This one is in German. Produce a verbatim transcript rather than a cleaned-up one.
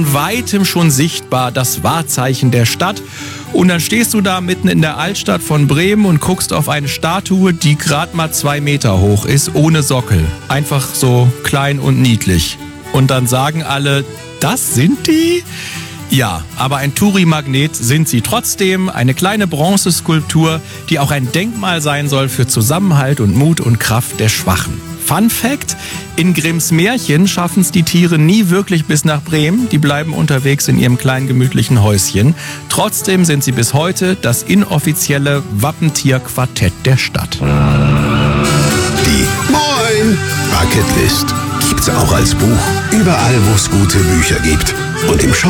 weitem schon sichtbar das Wahrzeichen der Stadt. Und dann stehst du da mitten in der Altstadt von Bremen und guckst auf eine Statue, die gerade mal zwei Meter hoch ist, ohne Sockel. Einfach so klein und niedlich. Und dann sagen alle, das sind die? Ja, aber ein Touri-Magnet sind sie trotzdem. Eine kleine Bronzeskulptur, die auch ein Denkmal sein soll für Zusammenhalt und Mut und Kraft der Schwachen. Fun Fact: In Grimms Märchen schaffen es die Tiere nie wirklich bis nach Bremen. Die bleiben unterwegs in ihrem kleinen gemütlichen Häuschen. Trotzdem sind sie bis heute das inoffizielle Wappentierquartett der Stadt. Die Moin Bucketlist gibt's auch als Buch. Überall, wo es gute Bücher gibt. Und im Shop